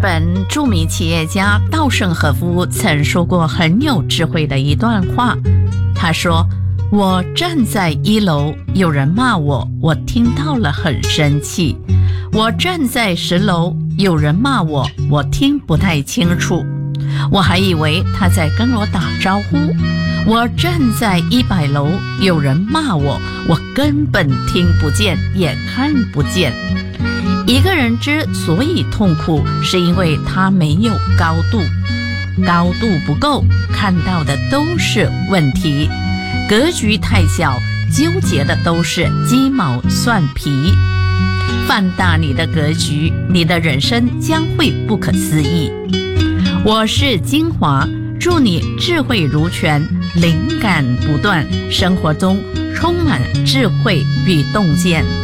本著名企业家稻盛和夫曾说过很有智慧的一段话。他说：“我站在1楼，有人骂我，我听到了很生气；我站在10楼，有人骂我，我听不太清楚。我还以为他在跟我打招呼。我站在100楼，有人骂我，我根本听不见，也看不见。”一个人之所以痛苦，是因为他没有高度，高度不够，看到的都是问题，格局太小，纠结的都是鸡毛蒜皮。放大你的格局，你的人生将会不可思议。我是金华，祝你智慧如泉，灵感不断，生活中充满智慧与洞见。